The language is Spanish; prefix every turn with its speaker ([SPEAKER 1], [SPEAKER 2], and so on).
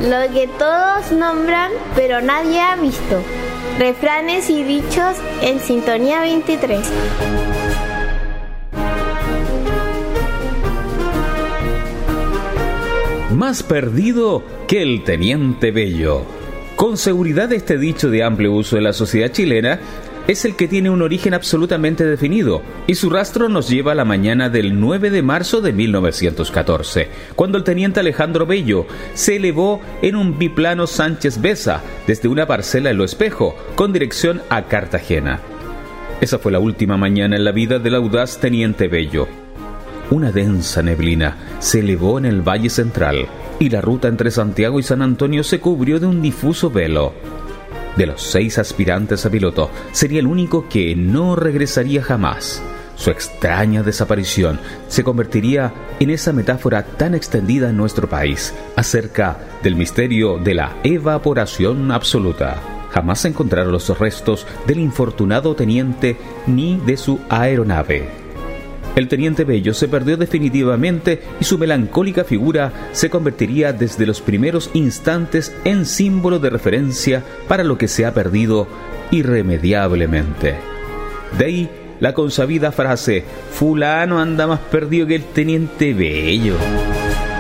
[SPEAKER 1] lo que todos nombran pero nadie ha visto. Refranes y dichos en Sintonía 23.
[SPEAKER 2] Más perdido que el Teniente Bello. Con seguridad este dicho de amplio uso en la sociedad chilena es el que tiene un origen absolutamente definido, y su rastro nos lleva a la mañana del 9 de marzo de 1914, cuando el teniente Alejandro Bello se elevó en un biplano Sánchez Besa desde una parcela en Lo Espejo, con dirección a Cartagena. Esa fue la última mañana en la vida del audaz teniente Bello. Una densa neblina se elevó en el Valle Central, y la ruta entre Santiago y San Antonio se cubrió de un difuso velo. De los 6 aspirantes a piloto, sería el único que no regresaría jamás. Su extraña desaparición se convertiría en esa metáfora tan extendida en nuestro país acerca del misterio de la evaporación absoluta. Jamás se encontraron los restos del infortunado teniente ni de su aeronave. El teniente Bello se perdió definitivamente y su melancólica figura se convertiría desde los primeros instantes en símbolo de referencia para lo que se ha perdido irremediablemente. De ahí la consabida frase: fulano anda más perdido que el teniente Bello.